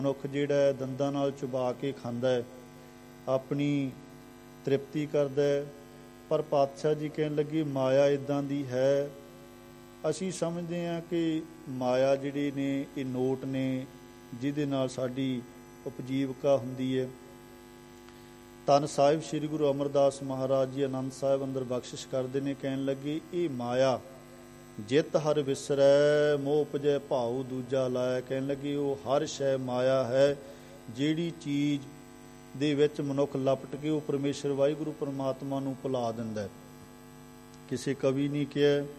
ਮਨੁੱਖ ਜਿਹੜਾ ਦੰਦਾਂ ਨਾਲ ਚੁਬਾ ਕੇ ਖਾਂਦਾ ਹੈ, ਆਪਣੀ ਤ੍ਰਿਪਤੀ ਕਰਦਾ ਹੈ। ਪਰ ਪਾਤਸ਼ਾਹ ਜੀ ਕਹਿਣ ਲੱਗੇ ਮਾਇਆ ਇੱਦਾਂ ਦੀ ਹੈ, ਅਸੀਂ ਸਮਝਦੇ ਹਾਂ ਕਿ ਮਾਇਆ ਜਿਹੜੇ ਨੇ ਇਹ ਨੋਟ ਨੇ ਜਿਹਦੇ ਨਾਲ ਸਾਡੀ ਉਪਜੀਵਕਾ ਹੁੰਦੀ ਹੈ। ਧੰਨ ਸਾਹਿਬ ਸ੍ਰੀ ਗੁਰੂ ਅਮਰਦਾਸ ਮਹਾਰਾਜ ਜੀ ਆਨੰਦ ਸਾਹਿਬ ਅੰਦਰ ਬਖਸ਼ਿਸ਼ ਕਰਦੇ ਨੇ, ਕਹਿਣ ਲੱਗੇ ਇਹ ਮਾਇਆ ਜਿਤ ਹਰ ਵਿਸਰੈ ਮੋਹ ਉਪਜੈ ਭਾਉ ਦੂਜਾ ਲਾਇਆ। ਕਹਿਣ ਲੱਗੇ ਉਹ ਹਰ ਸ਼ੈ ਮਾਇਆ ਹੈ, ਜਿਹੜੀ ਚੀਜ਼ ਦੇ ਵਿੱਚ ਮਨੁੱਖ ਲਪਟ ਕੇ ਉਹ ਪਰਮੇਸ਼ਰ ਵਾਹਿਗੁਰੂ ਪਰਮਾਤਮਾ ਨੂੰ ਭੁਲਾ ਦਿੰਦਾ। ਕਿਸੇ ਕਵੀ ਨੇ ਕਿਹਾ